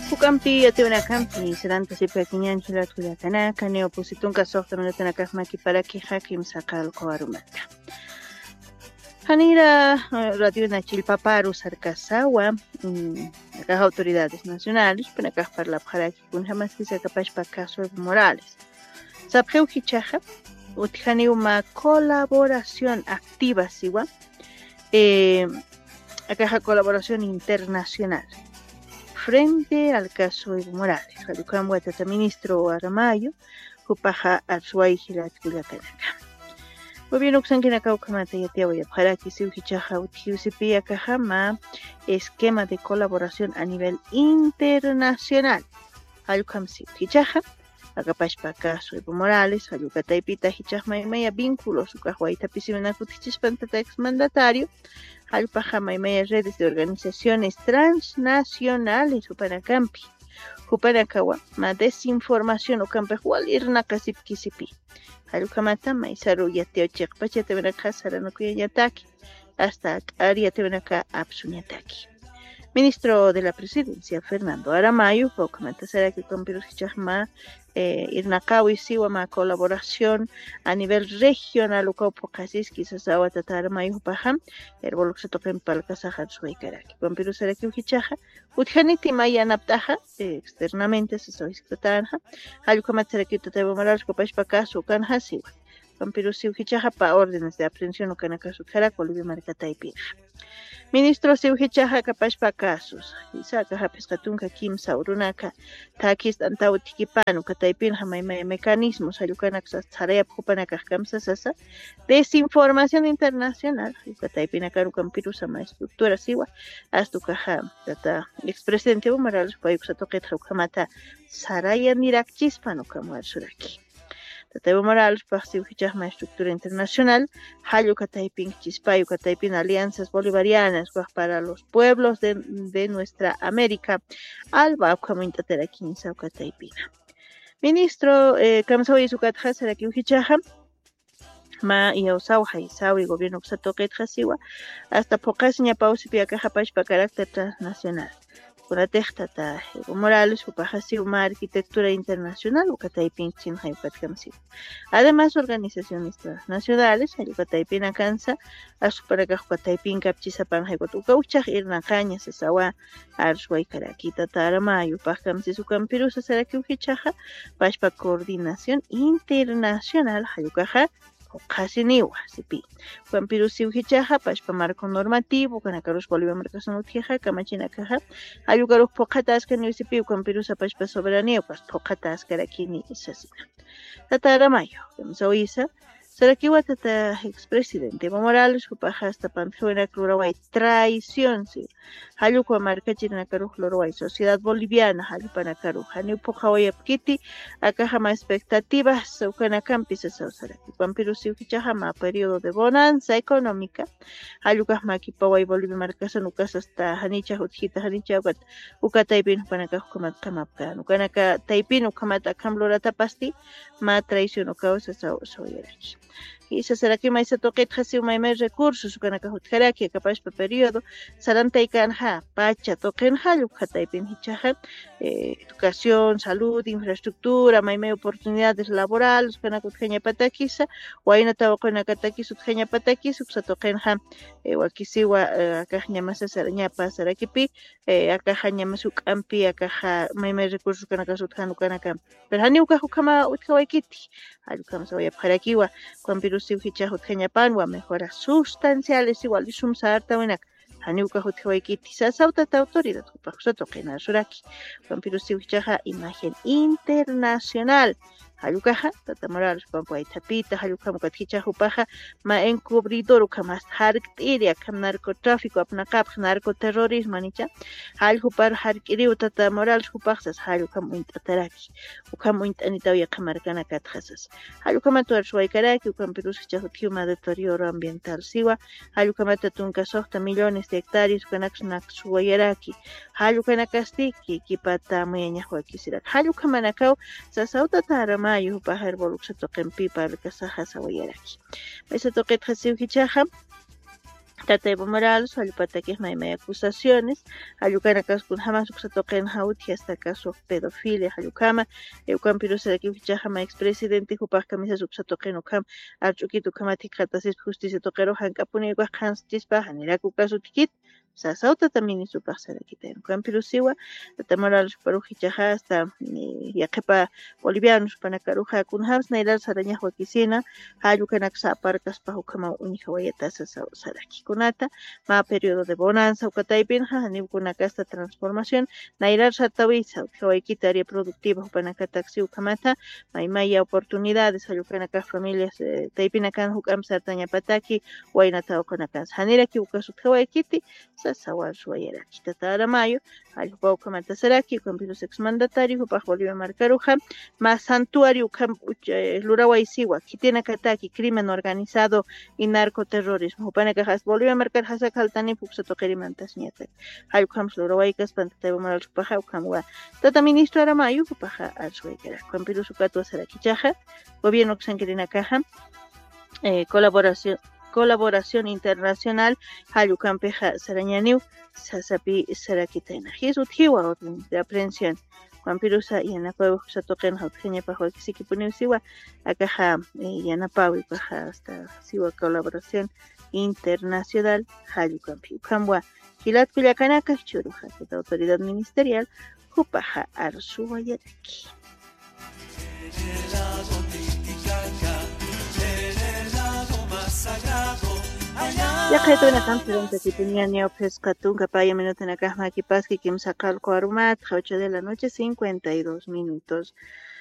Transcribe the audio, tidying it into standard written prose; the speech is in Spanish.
Hukampi atiwana kampi seranta sipa kinyanchi la tuyakana kane opositun kasokta manatana kahmaki para ki hakim sakal koarumata. Hanira radio na chilpaparu sarkasawa las autoridades nacionales para kahpar la paraki kun jamás que se capaz para caso Evo Morales. Sabjeu hichaja utjani uma colaboración activa siwa acá colaboración internacional frente al caso Evo Morales. Halukan watata ministro Aramayo hupaja arsuay hilat kulakanaka. Gobierno Xanquina Caucamata y Atiahuaya para que se ujichaja utiusipia cajama esquema de colaboración a nivel internacional. Halukam si ujichaja, agapashpa caso Evo Morales, halukataipita hichajma y maya vínculos, ukahuaita pisimena kutichispantata exmandatario, halupajama y maya redes de organizaciones transnacionales, upanacampi, upanakawa, ma desinformación, ukampehual irnakasip kisipi. Halukamata maisaru yateo chekpacha tevenaka saranakuya yataki hasta aria tevenaka absunyataki. Ministro de la Presidencia Fernando Aramayo Hukamata será que con Perú Chahma irnakawi siwama colaboración a nivel regional uko pokasis quizás awata Aramayo paham erboluk se toquen palkasahan suikaraki con Perú será que uhichaja utjaniti maya naptaja externamente se solicitanja halukamata será que Evo Morales copash pakasu kanha siwa con Perú si uhichaja pa órdenes de aprehensión o kanakasu karakol y marcataipi. Ministro Siuhichaja capaz casos. Isaka pescatunca Kim Saurunaka, Takis Antautikipanu, Kataipin Jamaima mecanismos, Ayukanaxa Tarea Pupanaka Kamsasa, desinformación internacional, Kataipinakaru Campirusa, estructura Siwa, Astukaha, Tata, expresidente Evo Morales, Payuxatoket Hukamata, Saraya Nirak Chispano Kamuar Suraki. Evo Morales participa en la estructura internacional, Hayo Kataipin Chispayo Kataipin alianzas bolivarianas para los pueblos de nuestra América, Alba Kamintatera Kinsa Kataipina. Ministro Kamsawi Sukatja Saraki Uhichaja, Ma y Osauja y Sawi, gobierno Xatoket Hasiwa, hasta pocas Ñapausi Piacajapash para carácter transnacional. Con la texta Evo Morales, upajasi una arquitectura internacional, ukataipin chinjay patkamsi. Además, organizaciones transnacionales, ayukataipin akansa, asuparaka ukataipin kapchisapan haykotukauchaj, irnakaña sesawa, arshuay karakita tarama, ayupajkamsi sukampirusa saraki uhichaja, pashpa coordinación internacional, ayukaja, casi ni sipi. Juan Piru Siuhichaja, Pashpa marco normativo, Canacarus Bolivia Marcason Utieja, Camachina Caja, Ayugarus Pocatas, Canisipi, Juan Piru Pashpa Soberanía, Pas Pocatas, Carakini, Sasina. Tataramayo, Soisa, Sarakiwa Tata expresidente Evo Morales, Upaja hasta Panjuena Cluraway, traición, sí. Hayuko Marcachina Caru Cluraway, Sociedad Boliviana, Hayupanacaru, Hanupojaway Apkiti, Acajama expectativas, Ucanacampis, Sausaraki, Pampirusi Uchajama, periodo de bonanza económica, Hayukamaki Paway Bolivia Marcason, Ucas hasta Hanicha, Hutjita, Hanicha, Ucataipin, Panacajuma Kamapkan, Ucanaka Taipin, Ucamata Camblorata Pasti, Ma traición o causa Soyeraki. Y se será que mais toque hasi mais recursos kana ka hutkaraki capaz para periodo saranta ikanja pacha toquen halu khataipin hichaja educación, salud, infraestructura, mai oportunidades laborales kana kutkenya patakisa waina tawa kana katakis utkenya patakis uksa toquen ha wakisiwa akajnya masa saranya pasarakipi akajnya masuk ampi akaja mai recursos kana ka sutkanu kana ka pero hani ukama utkawaikiti halu kama sawa para kiwa con Pirusi Uhichaja Utjeñapanwa, mejoras sustanciales igual y sumsarta buena. Haniuka Hutjewaikiti, Sasauta autoridad, Upaxoto Kena Suraki, con Pirusi Uhichaja imagen internacional. Hayukaja, Tata Morales, Pampa Itapita, Hayukam Katkicha Hupaja, Ma encubridor, Ukamas Harktiria, Kam narcotráfico, Apnakap, narcoterrorismo, Nicha, Hayupar Harkiriu, Tata Morales, Hupaxas, Hayukam Intataraki, Ukam Intanitauya Kamarkana Katjasas, Hayukamatu Arsuaikaraki, Ukam Pirus Chahutiuma deterioro ambiental Siwa, Hayukamata Tunkasofta millones de hectáreas, Kanaxnak Suayaraki, Hayukanakastiki, Kipata Mueña Joaquisirak, Hayukamanakau, Sasauta Tarama. Mayo bahar boluk sa toquen pipa al kasaja sa wayaraki. Esa toqet hasiu hichaja Tata Evo Morales, Alupataques Maimay acusaciones, Ayucanacas con jamás Uxatoquen Hauti hasta caso pedofilia, Ayucama, Eucam Pirusa de aquí Fichajama expresidente, Jupas Camisas Uxatoquen Ocam, Archuquito Camati Catasis Justicia Toquero, Hancapuni, Guajans Chispa, Haniraku Caso Tiquit, Sasauta también y su pasa de aquí, Eucam Pirusiwa, Tata Morales Parujichaja hasta Yaquepa Bolivianos, Panacaruja, Kunhams, Nairal Saraña Joaquicina, Ayucanaxa Parcas Pajucama Unicahuayata Saraki. Kunata, ma periodo de bonanza, Ukataipinja, Hanibkunaka esta transformación, Nairar Satawiza, Kawaikita área productiva, Upanakataxi Ukamata, Maimaya oportunidades, Ayukanaka familias, Taipinakan Hukam Sartaña Pataki, Wainata Okanakan, Haniraki Ukasu Kawaikiti, Sasawar Suayera, Kitata Aramayo, Ayupa Ukamata Saraki, Ukampilos exmandatario, Upaj Bolivia Marcaruja, más santuario Ukam Lurawaisiwa, Kitinakataki, crimen organizado y narcoterrorismo, Upanakajas volvió a marcar Hasa Kaltani Puxa Toquerimantas Nietek. Hayukam Slorowaikas, Pantatebo Moral Chupaja, Ukamua. Tata Ministro Aramayu, Pupaja Alsuekera. Campiru Sucato Sarakichaja, Gobierno Xanquerina Caja, colaboración internacional, Hayukam Peja Sarañaniu, Sasapi Sarakitena. Jesut Hiwa, orden de aprehensión. Campirusa y Anapabu Satoquen Hautgenia Pajo Xikipuniu Siwa, Akaja y Anapabu Paja hasta Siwa colaboración internacional, Hayukampi Kambua, Gilat Kuyakanaka, Churuja, que la autoridad ministerial, Jupaja Arsuayatiki. Ya que tuve una canción que tenía Neopescatún, Capaya Minuto en la Caja Maquipas, que Kim Sacal Coarumat, 8 de la noche, 52 minutos.